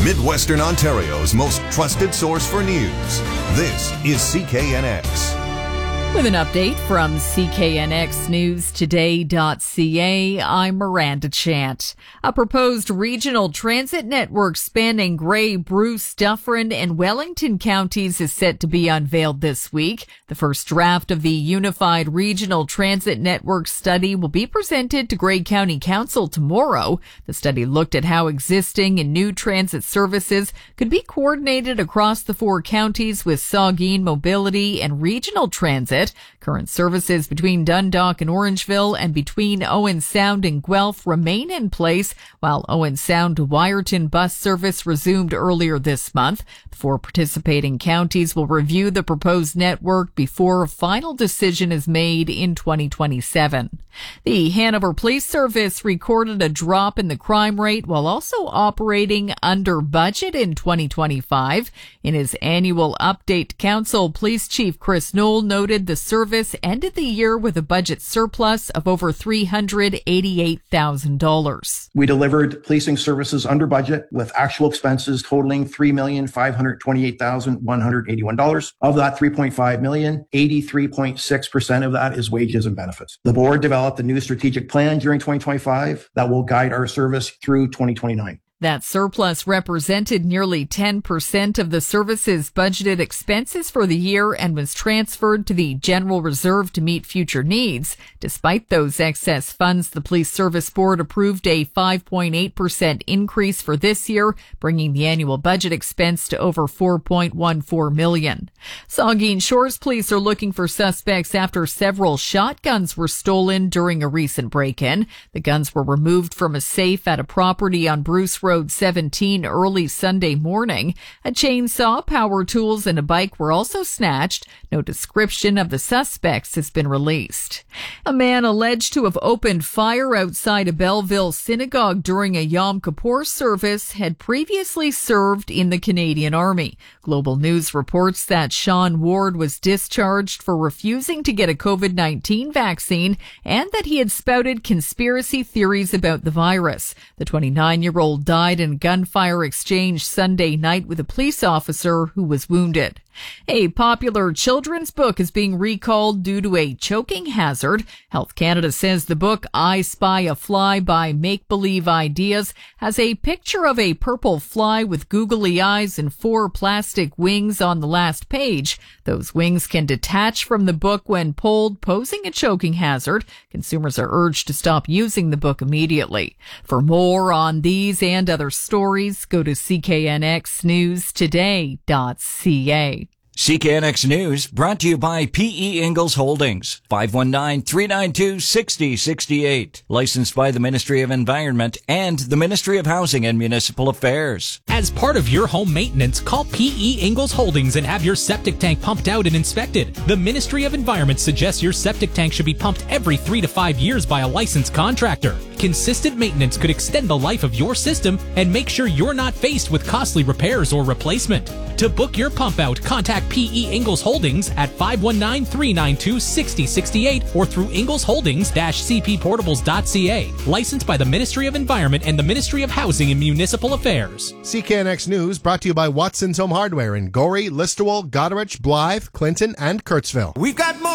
Midwestern Ontario's most trusted source for news. This is CKNX. With an update from CKNXNewsToday.ca, I'm Miranda Chant. A proposed regional transit network spanning Grey, Bruce, Dufferin, and Wellington counties is set to be unveiled this week. The first draft of the Unified Regional Transit Network study will be presented to Grey County Council tomorrow. The study looked at how existing and new transit services could be coordinated across the four counties with Saugeen Mobility and Regional Transit. Current services between Dundalk and Orangeville and between Owen Sound and Guelph remain in place, while Owen Sound to Wyerton bus service resumed earlier this month. The four participating counties will review the proposed network before a final decision is made in 2027. The Hanover Police Service recorded a drop in the crime rate while also operating under budget in 2025. In his annual update to Council, Police Chief Chris Knoll noted the service ended the year with a budget surplus of over $388,000. We delivered policing services under budget with actual expenses totaling $3,528,181. Of that $3.5 million, 83.6% of that is wages and benefits. The board developed a new strategic plan during 2025 that will guide our service through 2029. That surplus represented nearly 10% of the service's budgeted expenses for the year and was transferred to the General Reserve to meet future needs. Despite those excess funds, the Police Service Board approved a 5.8% increase for this year, bringing the annual budget expense to over $4.14 million. Saugeen Shores Police are looking for suspects after several shotguns were stolen during a recent break-in. The guns were removed from a safe at a property on Bruce Road 17 early Sunday morning. A chainsaw, power tools, and a bike were also snatched. No description of the suspects has been released. A man alleged to have opened fire outside a Belleville synagogue during a Yom Kippur service had previously served in the Canadian Army. Global News reports that Sean Ward was discharged for refusing to get a COVID-19 vaccine and that he had spouted conspiracy theories about the virus. The 29-year-old died in a gunfire exchange Sunday night with a police officer who was wounded. A popular children's book is being recalled due to a choking hazard. Health Canada says the book I Spy a Fly by Make Believe Ideas has a picture of a purple fly with googly eyes and 4 plastic wings on the last page. Those wings can detach from the book when pulled, posing a choking hazard. Consumers are urged to stop using the book immediately. For more on these and other stories, go to CKNXNewsToday.ca. CKNX News brought to you by P.E. Ingalls Holdings, 519-392-6068. Licensed by the Ministry of Environment and the Ministry of Housing and Municipal Affairs. As part of your home maintenance, call P.E. Ingalls Holdings and have your septic tank pumped out and inspected. The Ministry of Environment suggests your septic tank should be pumped every 3 to 5 years by a licensed contractor. Consistent maintenance could extend the life of your system and make sure you're not faced with costly repairs or replacement. To book your pump out, contact P.E. Ingalls Holdings at 519-392-6068 or through inglesholdings-cpportables.ca. Licensed by the Ministry of Environment and the Ministry of Housing and Municipal Affairs. CKNX News brought to you by Watson's Home Hardware in Gorey, Listowel, Goderich, Blythe, Clinton, and Kurtzville. We've got more.